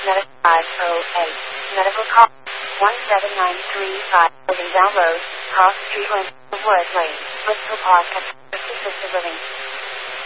Medical 508. Medical call 17935. Living download. Cross Street Lane. Wood Lane. Bristol Park. Assisted living.